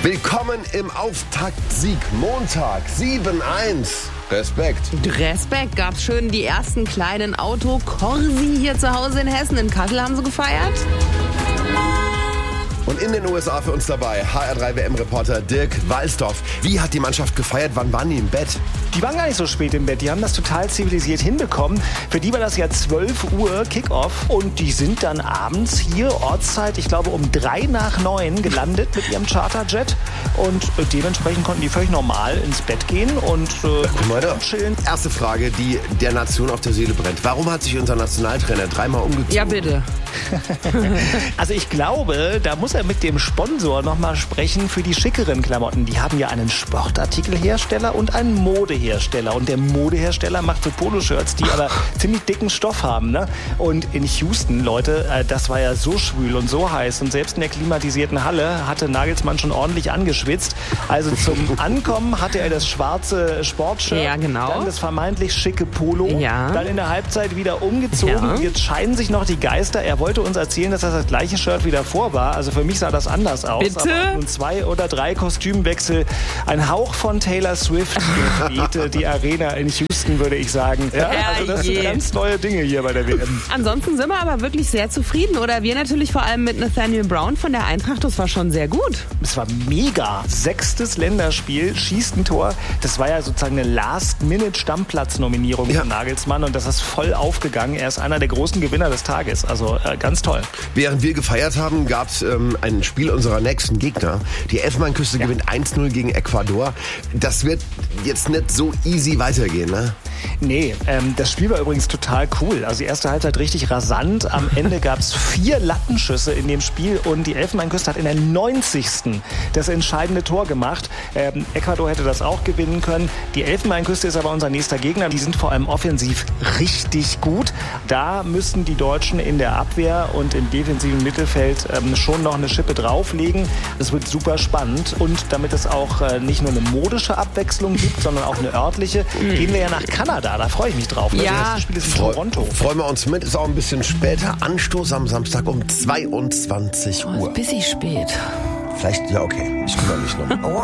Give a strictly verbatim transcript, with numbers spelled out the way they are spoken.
Willkommen im Auftaktsieg Montag sieben eins. Respekt. Respekt. Gab's schön die ersten kleinen Autokorsi hier zu Hause in Hessen. In Kassel haben sie gefeiert. Und in den U S A für uns dabei H R drei W M-Reporter Dirk Walsdorf. Wie hat die Mannschaft gefeiert? Wann waren die im Bett? Die waren gar nicht so spät im Bett. Die haben das total zivilisiert hinbekommen. Für die war das ja zwölf Uhr Kickoff. Und die sind dann abends hier, Ortszeit, ich glaube um drei nach neun gelandet mit ihrem Charterjet. Und äh, dementsprechend konnten die völlig normal ins Bett gehen und äh, Guck mal da. chillen. Erste Frage, die der Nation auf der Seele brennt. Warum hat sich unser Nationaltrainer dreimal umgezogen? Ja, bitte. Also ich glaube, da muss er mit dem Sponsor nochmal sprechen für die schickeren Klamotten. Die haben ja einen Sportartikelhersteller und einen Modehersteller. Und der Modehersteller macht so Poloshirts, die aber ziemlich dicken Stoff haben. Ne? Und in Houston, Leute, das war ja so schwül und so heiß. Und selbst in der klimatisierten Halle hatte Nagelsmann schon ordentlich angeschwitzt. Also zum Ankommen hatte er das schwarze Sportshirt, ja, genau. dann das vermeintlich schicke Polo, ja. dann in der Halbzeit wieder umgezogen. Ja. Jetzt scheiden sich noch die Geister. Er wollte uns erzählen, dass das das gleiche Shirt wie davor war. Also für mich sah das anders aus. Bitte? Aber nun zwei oder drei Kostümwechsel. Ein Hauch von Taylor Swift durchwehte die Arena in Houston, würde ich sagen. Ja, also das sind ganz neue Dinge hier bei der W M. Ansonsten sind wir aber wirklich sehr zufrieden. Oder wir natürlich vor allem mit Nathaniel Brown von der Eintracht. Das war schon sehr gut. Es war mega. Sechstes Länderspiel, schießt ein Tor. Das war ja sozusagen eine Last-Minute-Stammplatz-Nominierung Ja. von Nagelsmann. Und das ist voll aufgegangen. Er ist einer der großen Gewinner des Tages. Also äh, ganz toll. Während wir gefeiert haben, gab es ähm, ein Spiel unserer nächsten Gegner. Die Elfenbeinküste Ja. gewinnt eins null gegen Ecuador. Das wird jetzt nicht so easy weitergehen, ne? Nee, ähm, das Spiel war übrigens total cool. Also die erste Halbzeit richtig rasant. Am Ende gab es vier Lattenschüsse in dem Spiel und die Elfenbeinküste hat in der neunzigsten das entscheidende Tor gemacht. Ähm, Ecuador hätte das auch gewinnen können. Die Elfenbeinküste ist aber unser nächster Gegner. Die sind vor allem offensiv richtig gut. Da müssten die Deutschen in der Abwehr und im defensiven Mittelfeld ähm, schon noch eine Schippe drauflegen. Das wird super spannend. Und damit es auch äh, nicht nur eine modische Abwechslung gibt, sondern auch eine örtliche, gehen wir ja nach Kanada. Da freue ich mich drauf. Ja. Das erste Spiel ist in Freu- Toronto. Freuen wir uns mit. Ist auch ein bisschen später. Anstoß am Samstag um zweiundzwanzig Uhr. Bisschen spät. Vielleicht, ja okay. Ich kümmere mich noch.